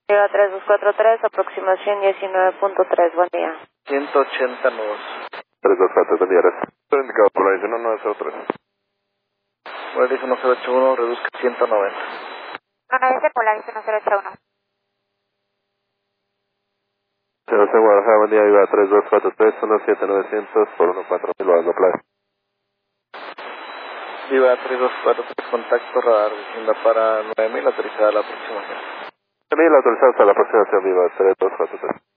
Viva 3243, aproximación 19.3, buen día. 180 nudos. 324, buen día, gracias. Estoy indicado por la 1903. Polaris 1081, reduzca 190. No, dice Polaris 1081. Señor de Guadalajara, buen día, Viva 3243, 17900 por 14000, Guadalajara Playa. Viva 3243, contacto radar, descienda para 9000, autorizada la aproximación. 9000, autorizado hasta la aproximación, Viva 3243.